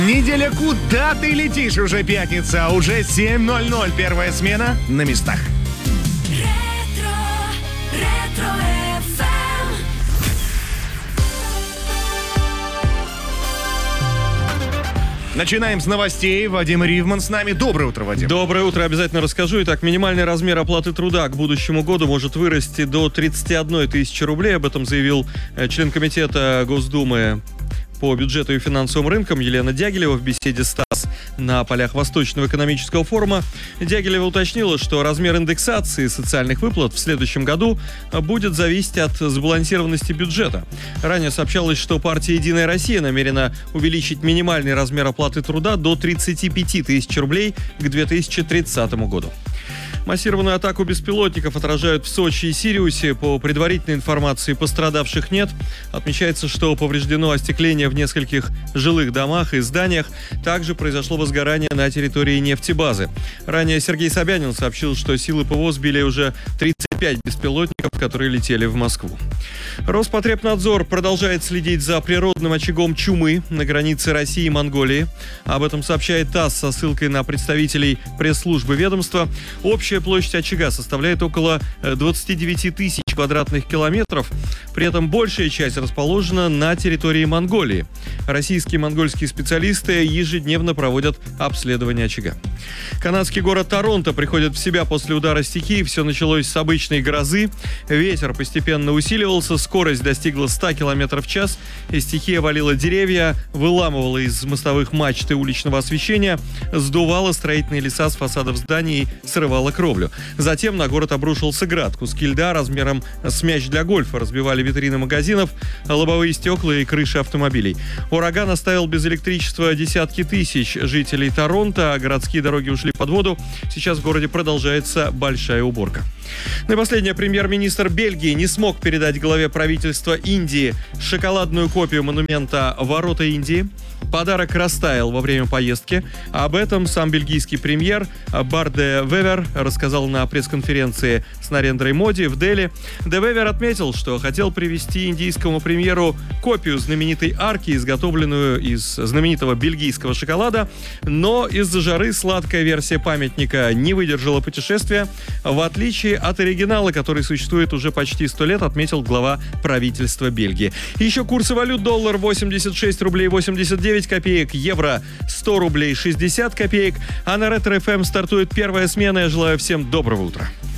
Неделя, куда ты летишь? Уже пятница, уже 7:00. Первая смена на местах. Начинаем с новостей. Вадим Ривман с нами. Доброе утро, Вадим. Доброе утро. Обязательно расскажу. Итак, минимальный размер оплаты труда к будущему году может вырасти до 31 тысячи рублей. Об этом заявил член комитета Госдумы по бюджету и финансовым рынкам Елена Дягилева в беседе с ТАСС на полях Восточного экономического форума. Дягилева уточнила, что размер индексации социальных выплат в следующем году будет зависеть от сбалансированности бюджета. Ранее сообщалось, что партия «Единая Россия» намерена увеличить минимальный размер оплаты труда до 35 тысяч рублей к 2030 году. Массированную атаку беспилотников отражают в Сочи и Сириусе. По предварительной информации, пострадавших нет. Отмечается, что повреждено остекление в нескольких жилых домах и зданиях. Также произошло возгорание на территории нефтебазы. Ранее Сергей Собянин сообщил, что силы ПВО сбили уже 35 беспилотников, которые летели в Москву. Роспотребнадзор продолжает следить за природным очагом чумы на границе России и Монголии. Об этом сообщает ТАСС со ссылкой на представителей пресс-службы ведомства. Общая площадь очага составляет около 29 тысяч квадратных километров. При этом большая часть расположена на территории Монголии. Российские и монгольские специалисты ежедневно проводят обследование очага. Канадский город Торонто приходит в себя после удара стихии. Все началось с обычной грозы. Ветер постепенно усиливался, скорость достигла 100 км в час. И стихия валила деревья, выламывала из мостовых мачты уличного освещения, сдувала строительные леса с фасадов зданий и срывала кровлю. Затем на город обрушился град. Куски льда размером с мяч для гольфа разбивали витрины магазинов, лобовые стекла и крыши автомобилей. Ураган оставил без электричества десятки тысяч жителей Торонто, а городские дороги ушли под воду. Сейчас в городе продолжается большая уборка. Ну и последнее. Премьер-министр Бельгии не смог передать главе правительства Индии шоколадную копию монумента «Ворота Индии». Подарок растаял во время поездки. Об этом сам бельгийский премьер Барт де Вевер рассказал на пресс-конференции с Нарендрой Моди в Дели. Де Вевер отметил, что хотел привезти индийскому премьеру копию знаменитой арки, изготовленную из знаменитого бельгийского шоколада, но из-за жары сладкая версия памятника не выдержала путешествия, в отличие от оригинала, который существует уже почти 100 лет, отметил глава правительства Бельгии. Еще курсы валют: доллар 86 рублей 89 копеек, евро 100 рублей 60 копеек. А на Ретро ФМ стартует первая смена. Я желаю всем доброго утра.